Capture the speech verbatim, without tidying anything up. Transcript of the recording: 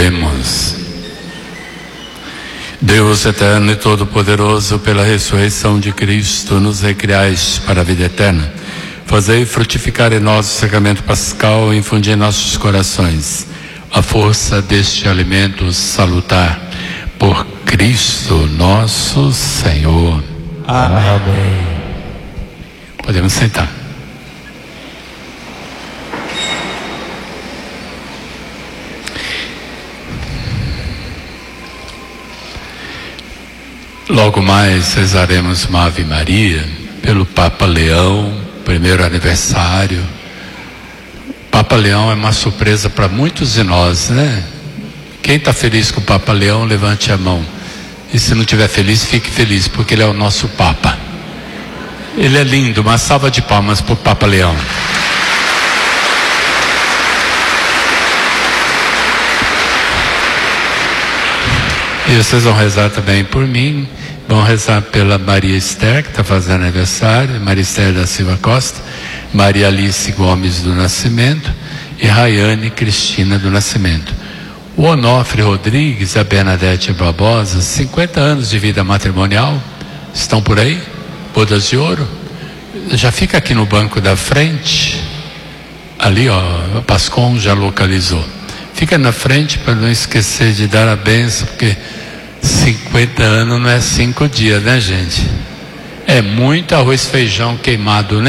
Oremos. Deus eterno e todo-poderoso, pela ressurreição de Cristo, nos recriais para a vida eterna. Fazei frutificar em nós o sacramento pascal e infundir em nossos corações a força deste alimento salutar. Por Cristo nosso Senhor. Amém. Podemos sentar. Logo mais rezaremos uma Ave Maria pelo Papa Leão, primeiro aniversário. Papa Leão é uma surpresa para muitos de nós, né? Quem está feliz com o Papa Leão, levante a mão. E se não estiver feliz, fique feliz, porque ele é o nosso Papa. Ele é lindo, uma salva de palmas para o Papa Leão. E vocês vão rezar também por mim. Vão rezar pela Maria Esther, que está fazendo aniversário, Maria Esther da Silva Costa, Maria Alice Gomes do Nascimento e Rayane Cristina do Nascimento. O Onofre Rodrigues e a Bernadette Barbosa, cinquenta anos de vida matrimonial, estão por aí? Bodas de ouro? Já fica aqui no banco da frente. Ali, ó, o Pascom já localizou. Fica na frente para não esquecer de dar a bênção, porque cinquenta anos não é cinco dias, né, gente? É muito arroz e feijão queimado, né?